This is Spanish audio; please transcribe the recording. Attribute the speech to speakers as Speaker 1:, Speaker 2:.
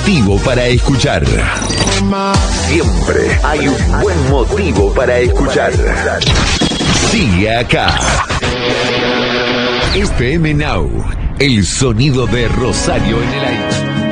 Speaker 1: motivo para escuchar. Siempre hay un buen motivo para escuchar. Sigue acá. FM Now, el sonido de Rosario en el aire.